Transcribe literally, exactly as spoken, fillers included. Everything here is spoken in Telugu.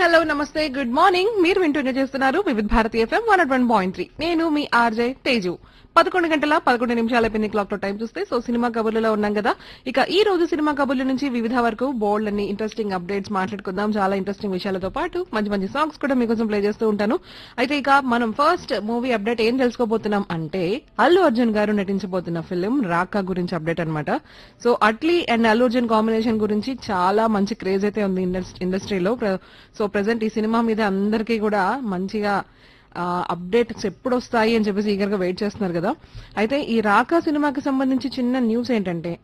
హలో నమస్తే గుడ్ మార్నింగ్. మీరు వింటూనే చేస్తున్నారు వివిధ Bharati FM one not one point three. నేను మీ ఆర్జే తేజు. పదకొండు గంటల పదకొండు నిమిషాల పిన్ని క్లాక్ లో టైం చూస్తే సో సినిమా కబుర్లలో ఉన్నాం కదా. ఇక ఈ రోజు సినిమా కబుర్ల నుంచి వివిధ వరకు బోల్డ్ అన్ని ఇంట్రెస్టింగ్ అప్డేట్స్ మాట్లాడుకుందాం. చాలా ఇంట్రెస్టింగ్ విషయాలతో పాటు మంచి మంచి సాంగ్స్ కూడా మీకోసం ప్లే చేస్తూ ఉంటాను. అయితే ఇక మనం ఫస్ట్ మూవీ అప్డేట్ ఏం తెలుసుకోబోతున్నాం అంటే అల్లు అర్జున్ గారు నటించబోతున్న ఫిలిం రాకా గురించి అప్డేట్ అన్నమాట. So Atlee and Allu Arjun combination గురించి చాలా మంచి క్రేజ్ అయితే ఉంది ఇండస్ట్రీలో. సో ప్రెసెంట్ ఈ సినిమా మీద అందరికీ కూడా మంచిగా అప్డేట్స్ ఎప్పుడు వస్తాయి అని చెప్పేసి ఈగర్ గా వెయిట్ చేస్తున్నారు కదా. అయితే ఈ రాకా సినిమాకి సంబంధించి చిన్న న్యూస్ ఏంటంటే